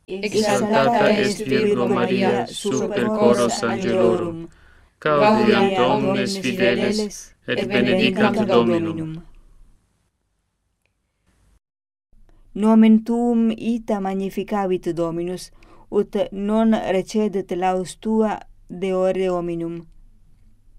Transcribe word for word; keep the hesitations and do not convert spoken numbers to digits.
exaltata est Virgo Maria super choros angelorum, gaudiam omnes fideles, et benedicat Dominum. Nomen tuum ita magnificavit Dominus, ut non recedet laus tua de ore hominum.